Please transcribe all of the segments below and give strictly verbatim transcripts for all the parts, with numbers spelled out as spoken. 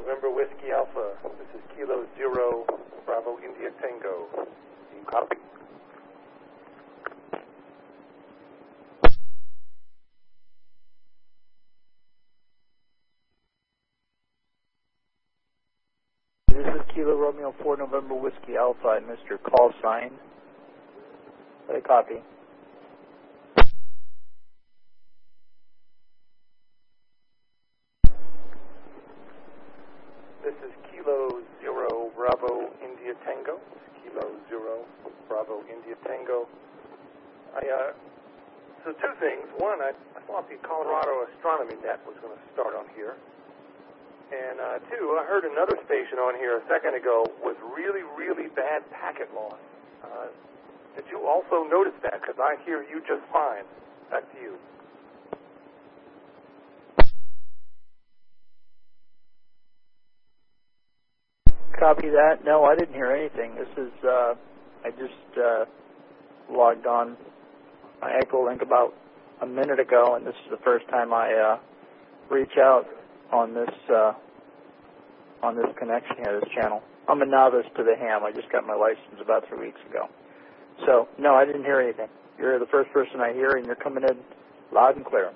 November Whiskey Alpha. This is Kilo Zero Bravo India Tango. Do you copy? This is Kilo Romeo four November Whiskey Alpha. I missed your call sign. Let a copy. This is Kilo Zero Bravo India Tango. Kilo Zero Bravo India Tango. I, uh, so two things. One, I, I thought the Colorado Astronomy Net was going to start on here. And uh, two, I heard another station on here a second ago with really, really bad packet loss. Uh, did you also notice that? Because I hear you just fine. Back to you. Copy that. No, I didn't hear anything. This is, uh, I just uh, logged on my Echo Link about a minute ago, and this is the first time I uh, reach out on this uh, on this connection here, this channel. I'm a novice to the ham. I just got my license about three weeks ago. So, no, I didn't hear anything. You're the first person I hear, and you're coming in loud and clear.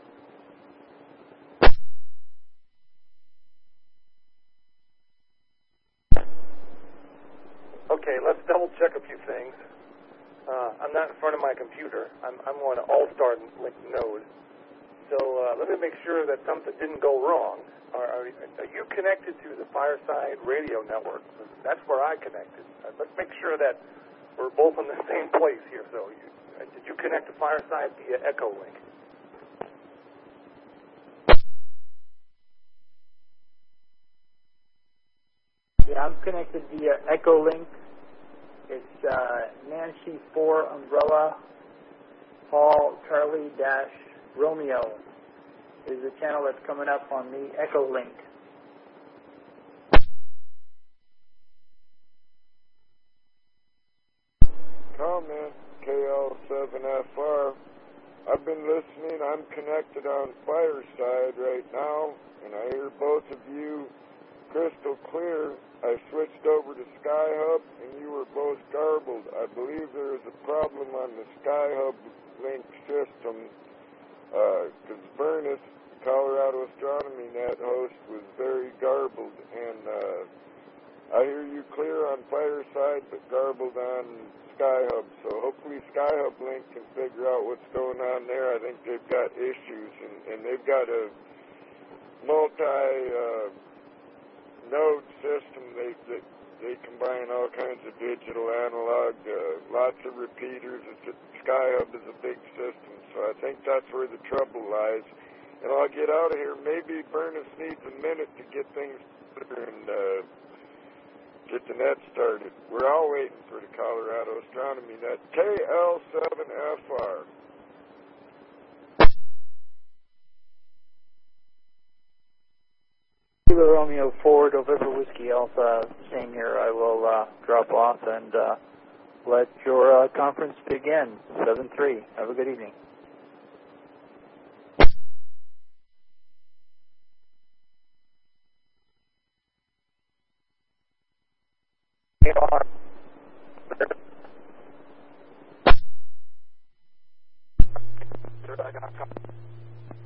Okay, let's double check a few things. Uh, I'm not in front of my computer. I'm, I'm on an All-Star Link node. So uh, let me make sure that something didn't go wrong. Are, are, are you connected to the Fireside Radio Network? That's where I connected. Uh, let's make sure that we're both in the same place here. So you, uh, did you connect to Fireside via Echo Link? Yeah, I'm connected via Echo Link. It's uh, Nancy four Umbrella Paul Charlie Dash Romeo is the channel that's coming up on the Echo Link. Comment K L seven F R. I've been listening. I'm connected on Fireside right now, and I hear both of you crystal clear. I switched over to Skyhub, and you were both garbled. I believe there is a problem on the Skyhub link system, because uh, Bernice, Colorado Astronomy Net host, was very garbled, and uh, I hear you clear on Fireside, but garbled on Skyhub. So hopefully Skyhub link can figure out what's going on there. I think they've got issues, and, and they've got a multi uh, node system. They, they they combine all kinds of digital, analog, uh, lots of repeaters. It's a, Skyhub is a big system, so I think that's where the trouble lies. And I'll get out of here. Maybe Bernice needs a minute to get things better and uh, get the net started. We're all waiting for the Colorado Astronomy Net. K L seven F R. Kilo Romeo four November Whiskey Alpha, same here. I will uh, drop off and uh, let your uh, conference begin. seven three. Have a good evening. K R